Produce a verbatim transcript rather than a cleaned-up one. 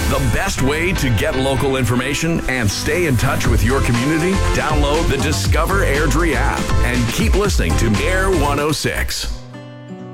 The best way to get local information and stay in touch with your community? Download the Discover Airdrie app and keep listening to Air one oh six.